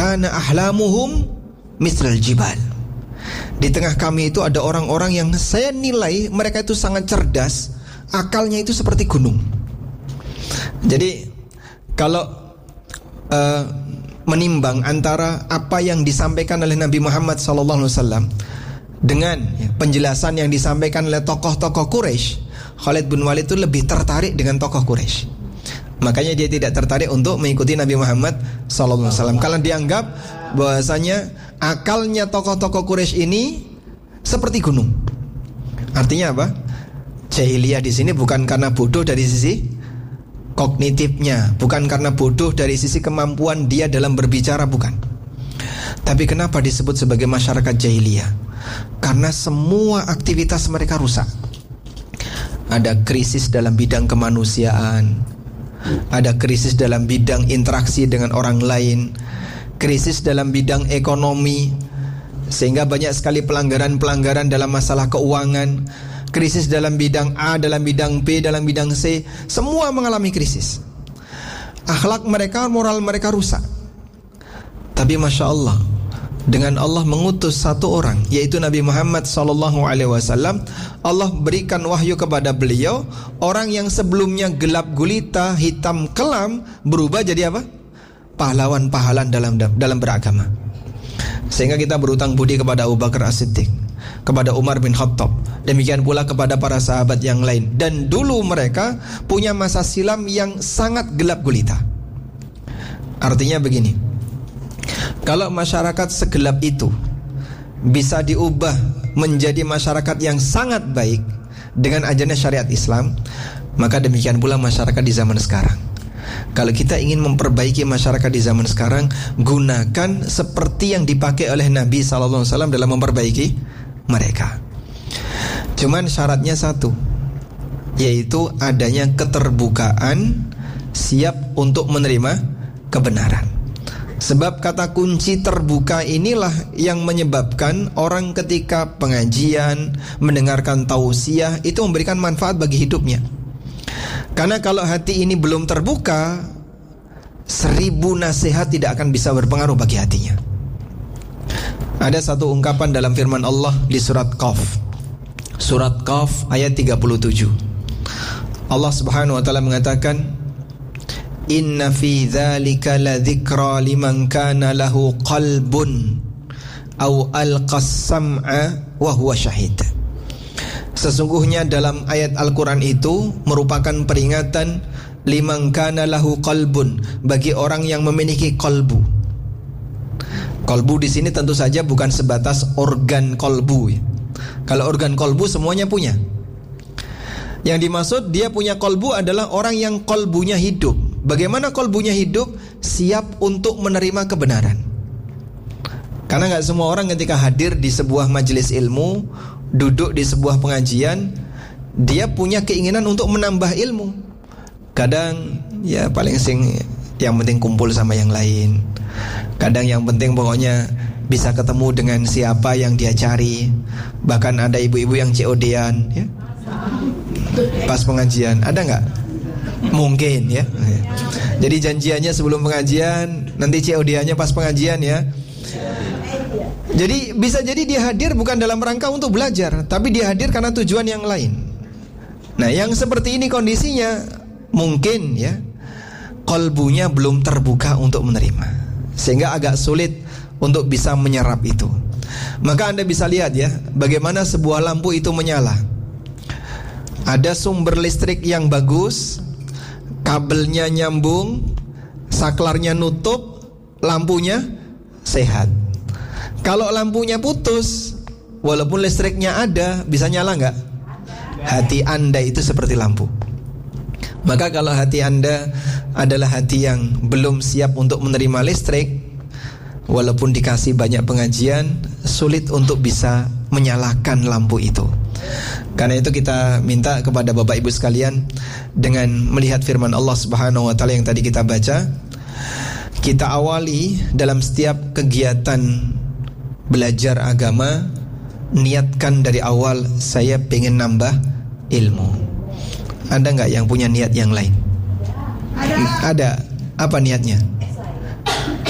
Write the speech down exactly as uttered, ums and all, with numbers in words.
kana ahlamuhum mithlal jibal. Di tengah kami itu ada orang-orang yang saya nilai mereka itu sangat cerdas, akalnya itu seperti gunung. Jadi kalau uh, menimbang antara apa yang disampaikan oleh Nabi Muhammad sallallahu alaihi wasallam dengan ya, penjelasan yang disampaikan oleh tokoh-tokoh Quraisy, Khalid bin Walid itu lebih tertarik dengan tokoh Quraisy. Makanya dia tidak tertarik untuk mengikuti Nabi Muhammad sallallahu alaihi wasallam karena dianggap bahwasanya akalnya tokoh-tokoh Quraisy ini seperti gunung. Artinya apa? Jahiliyah di sini bukan karena bodoh dari sisi kognitifnya, bukan karena bodoh dari sisi kemampuan dia dalam berbicara, bukan. Tapi kenapa disebut sebagai masyarakat jahiliyah? Karena semua aktivitas mereka rusak. Ada krisis dalam bidang kemanusiaan, ada krisis dalam bidang interaksi dengan orang lain, krisis dalam bidang ekonomi, sehingga banyak sekali pelanggaran-pelanggaran dalam masalah keuangan, krisis dalam bidang A, dalam bidang B, dalam bidang C, semua mengalami krisis. Akhlak mereka, moral mereka rusak. Tapi Masya Allah, dengan Allah mengutus satu orang, yaitu Nabi Muhammad sallallahu alaihi wasallam, Allah berikan wahyu kepada beliau. Orang yang sebelumnya gelap gulita, hitam kelam, berubah jadi apa? Pahlawan-pahlawan dalam dalam beragama. Sehingga kita berutang budi kepada Abu Bakar As-Siddiq, kepada Umar bin Khattab, demikian pula kepada para sahabat yang lain. Dan dulu mereka punya masa silam yang sangat gelap gulita. Artinya begini, kalau masyarakat segelap itu bisa diubah menjadi masyarakat yang sangat baik dengan ajaran syariat Islam, maka demikian pula masyarakat di zaman sekarang. Kalau kita ingin memperbaiki masyarakat di zaman sekarang, gunakan seperti yang dipakai oleh Nabi sallallahu alaihi wasallam dalam memperbaiki mereka. Cuman syaratnya satu, yaitu adanya keterbukaan, siap untuk menerima kebenaran. Sebab kata kunci terbuka inilah yang menyebabkan orang ketika pengajian, mendengarkan tausiah itu memberikan manfaat bagi hidupnya. Karena kalau hati ini belum terbuka, seribu nasihat tidak akan bisa berpengaruh bagi hatinya. Ada satu ungkapan dalam firman Allah di surat Qaf, surat Qaf ayat tiga puluh tujuh. Allah Subhanahu wa taala mengatakan, inna fi dzalika ladzikra liman kana lahu qalbun aw alqas sam'a wa huwa syahid. Sesungguhnya dalam ayat Al-Quran itu merupakan peringatan liman kana lahu qalbun, bagi orang yang memiliki kolbu. Kolbu di sini tentu saja bukan sebatas organ kolbu ya. Kalau organ kolbu semuanya punya. Yang dimaksud dia punya kolbu adalah orang yang kolbunya hidup. Bagaimana kolbunya hidup? Siap untuk menerima kebenaran. Karena gak semua orang ketika hadir di sebuah majelis ilmu, duduk di sebuah pengajian, dia punya keinginan untuk menambah ilmu. Kadang ya paling sing yang penting kumpul sama yang lain. Kadang yang penting pokoknya bisa ketemu dengan siapa yang dia cari. Bahkan ada ibu-ibu yang C O D-an ya, pas pengajian. Ada gak? Mungkin ya. Jadi janjiannya sebelum pengajian, nanti C O D-annya pas pengajian ya. Jadi bisa jadi dia hadir bukan dalam rangka untuk belajar, tapi dia hadir karena tujuan yang lain. Nah yang seperti ini kondisinya, mungkin ya kolbunya belum terbuka untuk menerima, sehingga agak sulit untuk bisa menyerap itu. Maka Anda bisa lihat ya, bagaimana sebuah lampu itu menyala. Ada sumber listrik yang bagus, kabelnya nyambung, saklarnya nutup, lampunya sehat. Kalau lampunya putus, walaupun listriknya ada, bisa nyala nggak? Hati Anda itu seperti lampu. Maka kalau hati Anda adalah hati yang belum siap untuk menerima listrik, walaupun dikasih banyak pengajian, sulit untuk bisa menyalakan lampu itu. Karena itu kita minta kepada Bapak Ibu sekalian, dengan melihat firman Allah Subhanahu wa taala yang tadi kita baca, kita awali dalam setiap kegiatan belajar agama, niatkan dari awal, saya pengen nambah ilmu. Ada nggak yang punya niat yang lain? Ada. Apa niatnya?